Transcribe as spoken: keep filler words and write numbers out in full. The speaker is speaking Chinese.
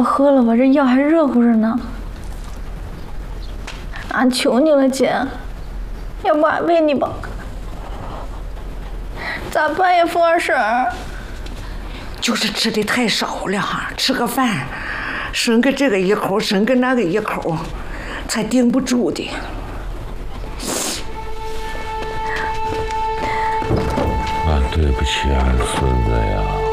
喝了吧，这药还热乎着呢。俺求你了，姐，要不俺喂你吧？咋办呀，凤儿婶儿？ 就是吃的太少了哈，吃个饭，剩个这个一口，剩个那个一口，才顶不住的。 俺对不起俺孙子呀。